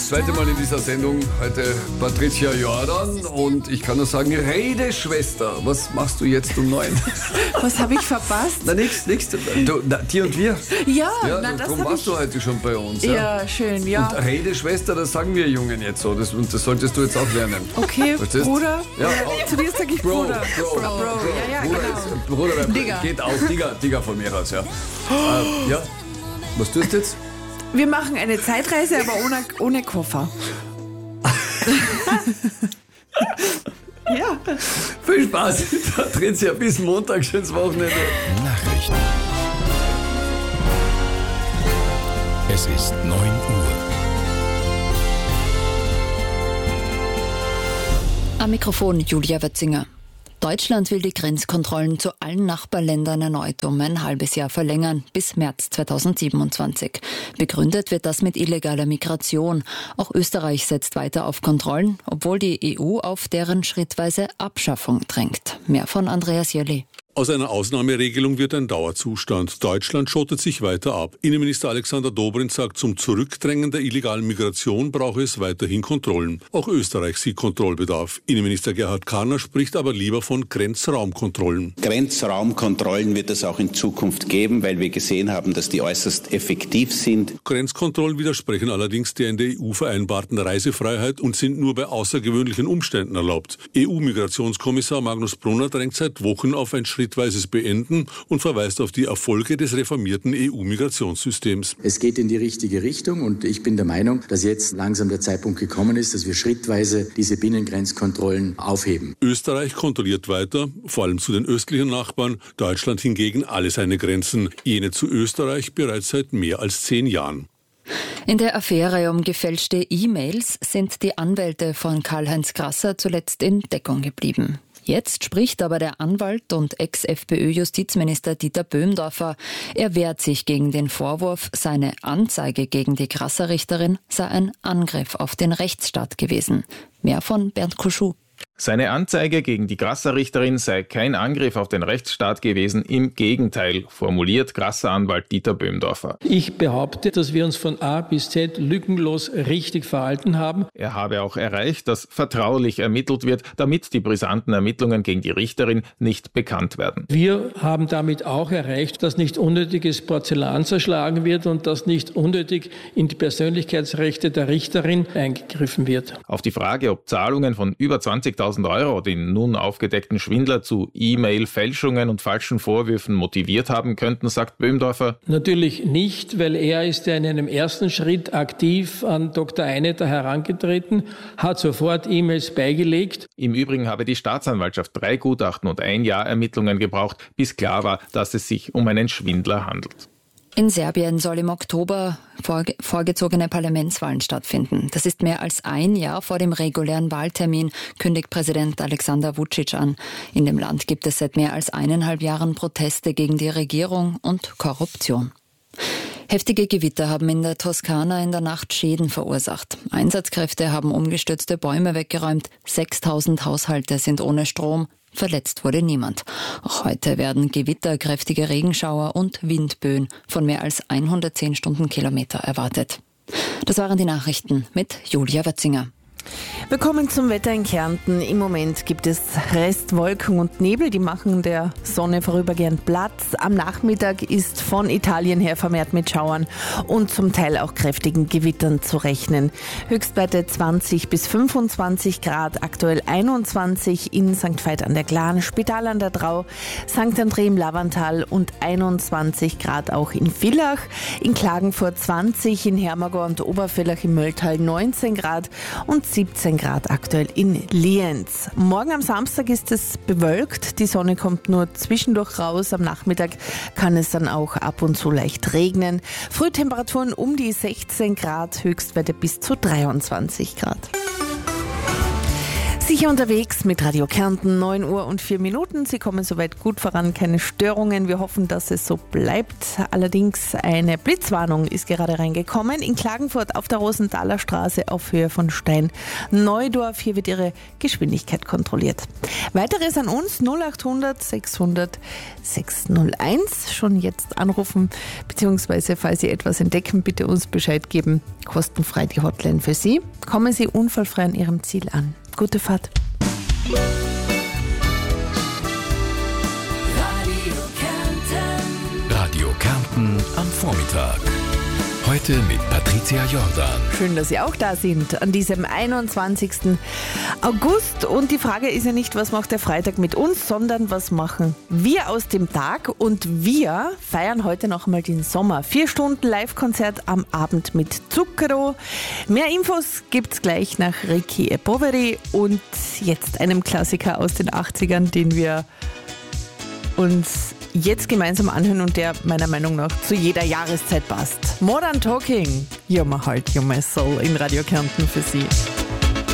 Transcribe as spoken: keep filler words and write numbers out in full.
das zweite Mal in dieser Sendung. Heute Patricia Jordan und ich kann nur sagen, Redeschwester, was machst du jetzt um neun? Was habe ich verpasst? Na, nix, nix. Du, na, dir und wir. Ja, ja na, du, das darum habe warst ich... du heute schon bei uns. Ja, Ja, schön, ja. Und Redeschwester, das sagen wir Jungen jetzt so. Das, und das solltest du jetzt auch lernen. Okay, Verstehst? Bruder. Ja, Ja, zu dir sage ich Bro, Bruder. Bro, Bro, Bro. Ja, ja, Bruder, genau. ist, Bruder Digga. geht auch. Digga, Digga von mir aus, ja. äh, ja. Was tust du jetzt? Wir machen eine Zeitreise, aber ohne, ohne Koffer. Ja. Viel Spaß, Patricia, bis Montag, schönes Wochenende. Nachrichten. Es ist neun Uhr. Am Mikrofon Julia Wetzinger. Deutschland will die Grenzkontrollen zu allen Nachbarländern erneut um ein halbes Jahr verlängern, bis März zweitausendsiebenundzwanzig. Begründet wird das mit illegaler Migration. Auch Österreich setzt weiter auf Kontrollen, obwohl die E U auf deren schrittweise Abschaffung drängt. Mehr von Andreas Jelly. Aus einer Ausnahmeregelung wird ein Dauerzustand. Deutschland schottet sich weiter ab. Innenminister Alexander Dobrindt sagt, zum Zurückdrängen der illegalen Migration brauche es weiterhin Kontrollen. Auch Österreich sieht Kontrollbedarf. Innenminister Gerhard Karner spricht aber lieber von Grenzraumkontrollen. Grenzraumkontrollen wird es auch in Zukunft geben, weil wir gesehen haben, dass die äußerst effektiv sind. Grenzkontrollen widersprechen allerdings der in der E U vereinbarten Reisefreiheit und sind nur bei außergewöhnlichen Umständen erlaubt. E U-Migrationskommissar Magnus Brunner drängt seit Wochen auf ein schrittweises Beenden und verweist auf die Erfolge des reformierten E U-Migrationssystems. Es geht in die richtige Richtung und ich bin der Meinung, dass jetzt langsam der Zeitpunkt gekommen ist, dass wir schrittweise diese Binnengrenzkontrollen aufheben. Österreich kontrolliert weiter, vor allem zu den östlichen Nachbarn, Deutschland hingegen alle seine Grenzen, jene zu Österreich bereits seit mehr als zehn Jahren. In der Affäre um gefälschte E-Mails sind die Anwälte von Karl-Heinz Grasser zuletzt in Deckung geblieben. Jetzt spricht aber der Anwalt und Ex-FPÖ-Justizminister Dieter Böhmdorfer. Er wehrt sich gegen den Vorwurf, seine Anzeige gegen die Grasser-Richterin sei ein Angriff auf den Rechtsstaat gewesen. Mehr von Bernd Kuschou. Seine Anzeige gegen die Grasser-Richterin sei kein Angriff auf den Rechtsstaat gewesen, im Gegenteil, formuliert Grasser-Anwalt Dieter Böhmdorfer. Ich behaupte, dass wir uns von A bis Z lückenlos richtig verhalten haben. Er habe auch erreicht, dass vertraulich ermittelt wird, damit die brisanten Ermittlungen gegen die Richterin nicht bekannt werden. Wir haben damit auch erreicht, dass nicht unnötiges Porzellan zerschlagen wird und dass nicht unnötig in die Persönlichkeitsrechte der Richterin eingegriffen wird. Auf die Frage, ob Zahlungen von über zwanzigtausend Euro den nun aufgedeckten Schwindler zu E-Mail-Fälschungen und falschen Vorwürfen motiviert haben könnten, sagt Böhmdorfer. Natürlich nicht, weil er ist ja in einem ersten Schritt aktiv an Doktor Einetter herangetreten, hat sofort E-Mails beigelegt. Im Übrigen habe die Staatsanwaltschaft drei Gutachten und ein Jahr Ermittlungen gebraucht, bis klar war, dass es sich um einen Schwindler handelt. In Serbien soll im Oktober vorge- vorgezogene Parlamentswahlen stattfinden. Das ist mehr als ein Jahr vor dem regulären Wahltermin, kündigt Präsident Alexander Vučić an. In dem Land gibt es seit mehr als eineinhalb Jahren Proteste gegen die Regierung und Korruption. Heftige Gewitter haben in der Toskana in der Nacht Schäden verursacht. Einsatzkräfte haben umgestürzte Bäume weggeräumt. sechstausend Haushalte sind ohne Strom. Verletzt wurde niemand. Auch heute werden Gewitter, kräftige Regenschauer und Windböen von mehr als hundertzehn Stundenkilometer erwartet. Das waren die Nachrichten mit Julia Wetzinger. Wir kommen zum Wetter in Kärnten. Im Moment gibt es Restwolken und Nebel, die machen der Sonne vorübergehend Platz. Am Nachmittag ist von Italien her vermehrt mit Schauern und zum Teil auch kräftigen Gewittern zu rechnen. Höchstwerte zwanzig bis fünfundzwanzig Grad, aktuell einundzwanzig in Sankt Veit an der Glan, Spital an der Drau, Sankt André im Lavantal und einundzwanzig Grad auch in Villach. In Klagenfurt zwanzig, in Hermagor und Obervillach im Mölltal neunzehn Grad und siebzehn Grad aktuell in Lienz. Morgen am Samstag ist es bewölkt, die Sonne kommt nur zwischendurch raus, am Nachmittag kann es dann auch ab und zu leicht regnen. Frühtemperaturen um die sechzehn Grad, Höchstwerte bis zu dreiundzwanzig Grad. Sicher unterwegs mit Radio Kärnten, neun Uhr und vier Minuten. Sie kommen soweit gut voran, keine Störungen. Wir hoffen, dass es so bleibt. Allerdings eine Blitzwarnung ist gerade reingekommen. In Klagenfurt auf der Rosenthaler Straße auf Höhe von Stein-Neudorf. Hier wird Ihre Geschwindigkeit kontrolliert. Weiteres an uns null achthundert sechshundert sechshunderteins. Schon jetzt anrufen, beziehungsweise falls Sie etwas entdecken, bitte uns Bescheid geben. Kostenfrei die Hotline für Sie. Kommen Sie unfallfrei an Ihrem Ziel an. Gute Fahrt. Radio Kärnten am Vormittag. Heute mit Patricia Jordan. Schön, dass Sie auch da sind an diesem einundzwanzigsten August. Und die Frage ist ja nicht, was macht der Freitag mit uns, sondern was machen wir aus dem Tag. Und wir feiern heute noch einmal den Sommer. Vier Stunden Live-Konzert am Abend mit Zucchero. Mehr Infos gibt's gleich nach Ricky e Poveri und jetzt einem Klassiker aus den achtzigern, den wir uns jetzt gemeinsam anhören und der meiner Meinung nach zu jeder Jahreszeit passt. Modern Talking, You're my heart, you're my soul in Radio Kärnten für Sie.